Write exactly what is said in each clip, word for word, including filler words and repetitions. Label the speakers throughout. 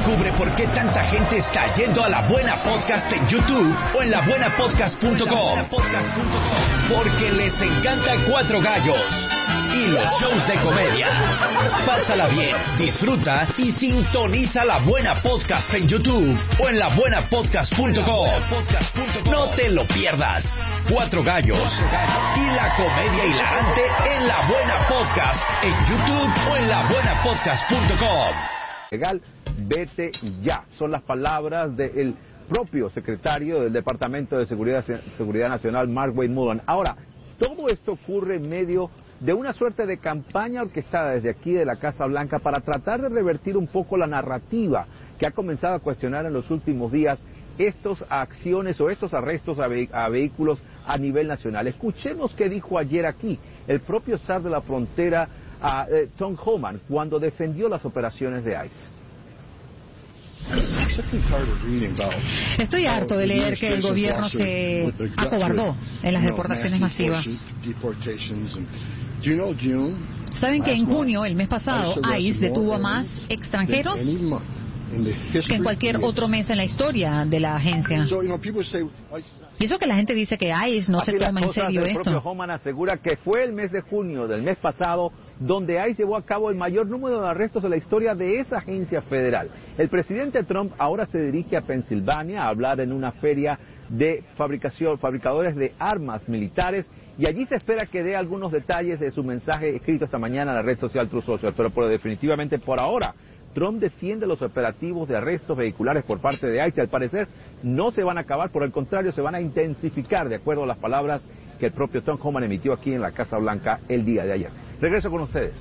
Speaker 1: Descubre por qué tanta gente está yendo a La Buena Podcast en YouTube o en la buena podcast punto com. Porque les encanta Cuatro Gallos y los shows de comedia. Pásala bien, disfruta y sintoniza La Buena Podcast en YouTube o en la buena podcast punto com. No te lo pierdas. Cuatro Gallos y la comedia hilarante en La Buena Podcast en YouTube o en la buena podcast punto com.
Speaker 2: Legal, vete ya. Son las palabras del propio secretario del Departamento de Seguridad, Seguridad Nacional, Mark Wade Mullen. Ahora, todo esto ocurre en medio de una suerte de campaña orquestada desde aquí de la Casa Blanca para tratar de revertir un poco la narrativa que ha comenzado a cuestionar en los últimos días estas acciones o estos arrestos a, ve a vehículos a nivel nacional. Escuchemos qué dijo ayer aquí el propio zar de la frontera, a eh, Tom Homan, cuando defendió las operaciones de ICE.
Speaker 3: Estoy harto de leer que el gobierno se acobardó en las deportaciones masivas. ¿Saben que en junio, el mes pasado, ICE detuvo a más extranjeros que en cualquier otro mes en la historia de la agencia? Y eso que la gente dice que ICE no
Speaker 2: Así
Speaker 3: se toma en serio
Speaker 2: el
Speaker 3: esto.
Speaker 2: El propio Homan asegura que fue el mes de junio del mes pasado donde ICE llevó a cabo el mayor número de arrestos de la historia de esa agencia federal. El presidente Trump ahora se dirige a Pensilvania a hablar en una feria de fabricación, fabricadores de armas militares, y allí se espera que dé algunos detalles de su mensaje escrito esta mañana en la red social Truth Social, pero, pero definitivamente por ahora Trump defiende los operativos de arrestos vehiculares por parte de ICE. Al parecer no se van a acabar, por el contrario, se van a intensificar, de acuerdo a las palabras que el propio Tom Homan emitió aquí en la Casa Blanca el día de ayer. Regreso con ustedes.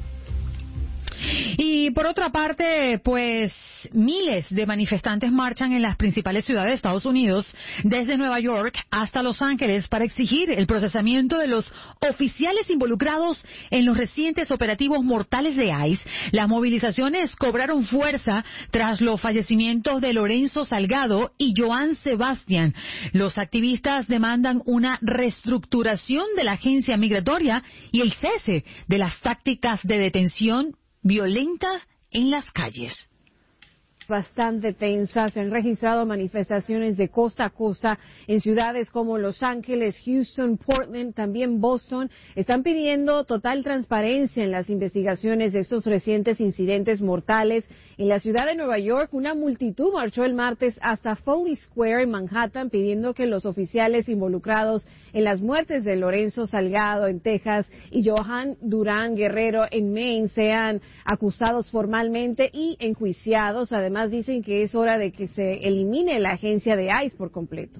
Speaker 3: Y por otra parte, pues miles de manifestantes marchan en las principales ciudades de Estados Unidos, desde Nueva York hasta Los Ángeles, para exigir el procesamiento de los oficiales involucrados en los recientes operativos mortales de ICE. Las movilizaciones cobraron fuerza tras los fallecimientos de Lorenzo Salgado y Joan Sebastián. Los activistas demandan una reestructuración de la agencia migratoria y el cese de las tácticas de detención violentas en las calles.
Speaker 4: Bastante tensa. Se han registrado manifestaciones de costa a costa en ciudades como Los Ángeles, Houston, Portland, también Boston. Están pidiendo total transparencia en las investigaciones de estos recientes incidentes mortales. En la ciudad de Nueva York, una multitud marchó el martes hasta Foley Square en Manhattan pidiendo que los oficiales involucrados en las muertes de Lorenzo Salgado en Texas y Johan Durán Guerrero en Maine sean acusados formalmente y enjuiciados. Además, Además, dicen que es hora de que se elimine la agencia de ICE por completo.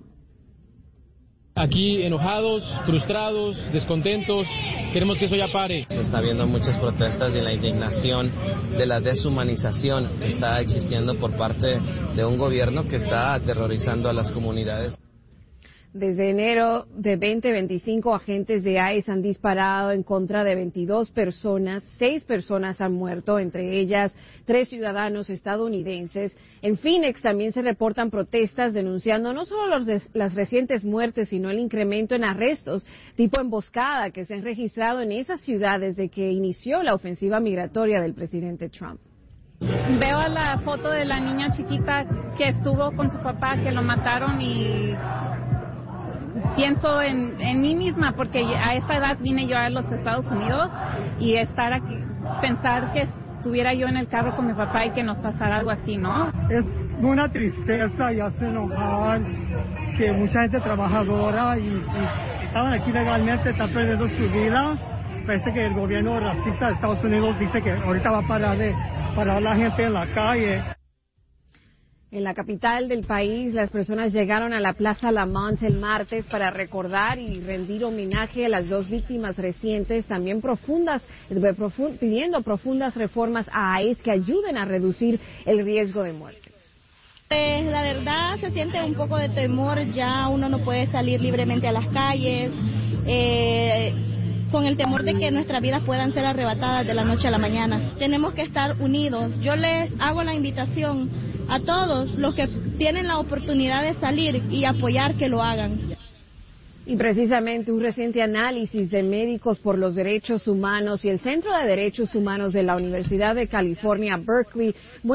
Speaker 5: Aquí enojados, frustrados, descontentos, queremos que eso ya pare.
Speaker 6: Se está viendo muchas protestas y la indignación de la deshumanización que está existiendo por parte de un gobierno que está aterrorizando a las comunidades.
Speaker 4: Desde enero de veinte veinticinco, agentes de ICE han disparado en contra de veintidós personas. Seis personas han muerto, entre ellas tres ciudadanos estadounidenses. En Phoenix también se reportan protestas denunciando no solo los de, las recientes muertes, sino el incremento en arrestos tipo emboscada que se han registrado en esas ciudades desde que inició la ofensiva migratoria del presidente Trump.
Speaker 7: Veo la foto de la niña chiquita que estuvo con su papá, que lo mataron, y pienso en, en mí misma, porque a esta edad vine yo a los Estados Unidos, y estar aquí, pensar que estuviera yo en el carro con mi papá y que nos pasara algo así, ¿no?
Speaker 8: Es una tristeza y hace enojar que mucha gente trabajadora y, y estaban aquí legalmente está perdiendo su vida. Parece que el gobierno racista de Estados Unidos dice que ahorita va a parar de parar la gente en la calle.
Speaker 4: En la capital del país, las personas llegaron a la Plaza Lamont el martes para recordar y rendir homenaje a las dos víctimas recientes, también profundas, pidiendo profundas reformas a ICE que ayuden a reducir el riesgo de muerte.
Speaker 9: Pues la verdad se siente un poco de temor, ya uno no puede salir libremente a las calles, eh, con el temor de que nuestras vidas puedan ser arrebatadas de la noche a la mañana. Tenemos que estar unidos. Yo les hago la invitación a todos los que tienen la oportunidad de salir y apoyar que lo hagan.
Speaker 4: Y precisamente un reciente análisis de Médicos por los Derechos Humanos y el Centro de Derechos Humanos de la Universidad de California, Berkeley,